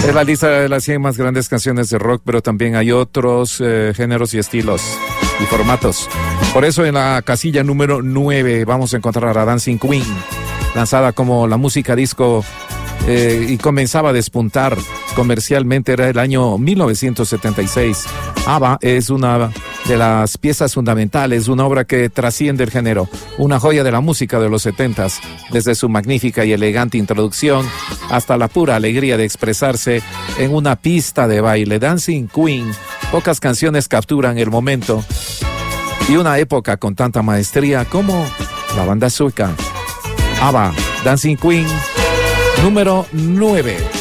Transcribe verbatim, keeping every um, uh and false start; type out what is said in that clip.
Es la lista de las cien más grandes canciones de rock, pero también hay otros eh, géneros y estilos y formatos. Por eso en la casilla número nueve vamos a encontrar a Dancing Queen, lanzada como la música disco eh, y comenzaba a despuntar comercialmente, era el año mil novecientos setenta y seis. ABBA es una de las piezas fundamentales, una obra que trasciende el género, una joya de la música de los setentas, desde su magnífica y elegante introducción hasta la pura alegría de expresarse en una pista de baile. Dancing Queen, pocas canciones capturan el momento y una época con tanta maestría como la banda sueca. ABBA, Dancing Queen, número nueve.